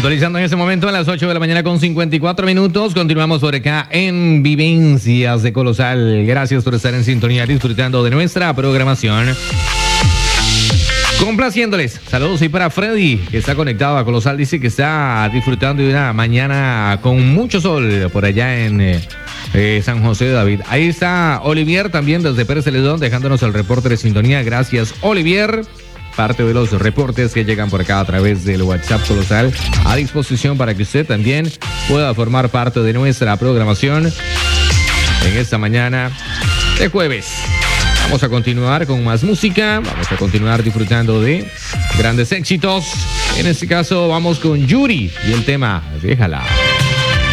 Puntualizando en ese momento a las 8 de la mañana con 54 minutos. Continuamos por acá en Vivencias de Colosal. Gracias por estar en sintonía disfrutando de nuestra programación. Complaciéndoles. Saludos y para Freddy, que está conectado a Colosal. Dice que está disfrutando de una mañana con mucho sol por allá en San José de David. Ahí está Olivier también desde Pérez Celedón dejándonos el reporte de sintonía. Gracias, Olivier. Parte de los reportes que llegan por acá a través del WhatsApp Colosal a disposición para que usted también pueda formar parte de nuestra programación en esta mañana de jueves. Vamos a continuar con más música, vamos a continuar disfrutando de grandes éxitos. En este caso vamos con Yuri y el tema Déjala.